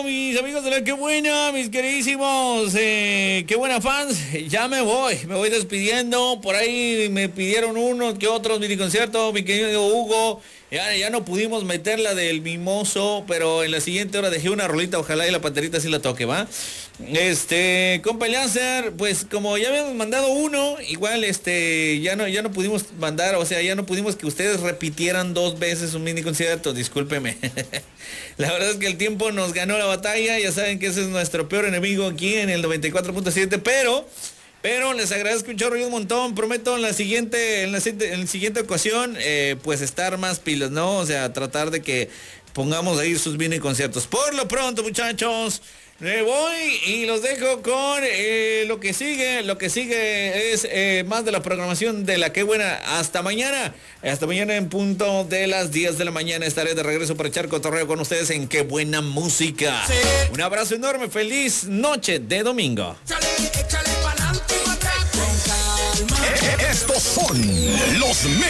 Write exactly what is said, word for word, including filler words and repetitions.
Mis amigos de la Qué Buena, mis queridísimos, eh, Qué Buena fans, ya me voy, me voy despidiendo. Por ahí me pidieron unos que otros mini conciertos, mi querido Hugo. Ya, ya no pudimos meter la del Mimoso, pero en la siguiente hora dejé una rolita, ojalá y la panterita sí la toque, ¿va? Este, compa Láser, pues como ya habíamos mandado uno, igual este, ya no, ya no pudimos mandar, o sea, ya no pudimos que ustedes repitieran dos veces un mini concierto, discúlpeme. La verdad es que el tiempo nos ganó la batalla, ya saben que ese es nuestro peor enemigo aquí en el noventa y cuatro punto siete, pero... Pero les agradezco un chorro y un montón. Prometo en la siguiente, en la, en la siguiente ocasión, eh, pues estar más pilas, ¿no? O sea, tratar de que pongamos ahí sus mini conciertos. Por lo pronto, muchachos, me voy y los dejo con eh, lo que sigue. Lo que sigue es eh, más de la programación de la Qué Buena. Hasta mañana. Hasta mañana en punto de las diez de la mañana. Estaré de regreso para echar cotorreo con ustedes en Qué Buena Música. Sí. Un abrazo enorme. Feliz noche de domingo. Échale, échale pa'lante. Estos son los